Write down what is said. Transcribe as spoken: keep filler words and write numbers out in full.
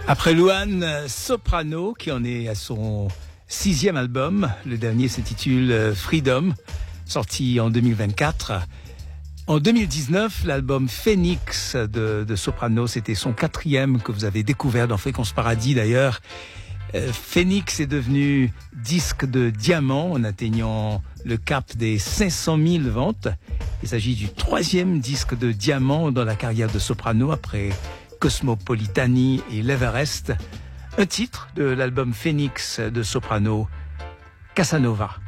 Après Luan, soprano, qui en est à son sixième album. Le dernier s'intitule Freedom, sorti en deux mille vingt-quatre. En deux mille dix-neuf, l'album Phoenix de, de Soprano, c'était son quatrième que vous avez découvert dans Fréquence Paradis d'ailleurs. Euh, Phoenix est devenu disque de diamant en atteignant le cap des cinq cent mille ventes. Il s'agit du troisième disque de diamant dans la carrière de Soprano après Cosmopolitani et l'Everest. Un titre de l'album Phoenix de Soprano, Casanova.